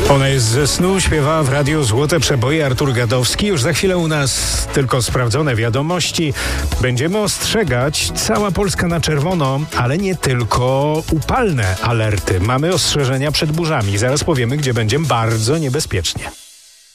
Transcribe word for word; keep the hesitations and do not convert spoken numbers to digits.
Ona jest ze snu, śpiewała w radiu Złote Przeboje Artur Gadowski. Już za chwilę u nas tylko sprawdzone wiadomości. Będziemy ostrzegać, cała Polska na czerwono, ale nie tylko upalne alerty. Mamy ostrzeżenia przed burzami. Zaraz powiemy, gdzie będzie bardzo niebezpiecznie.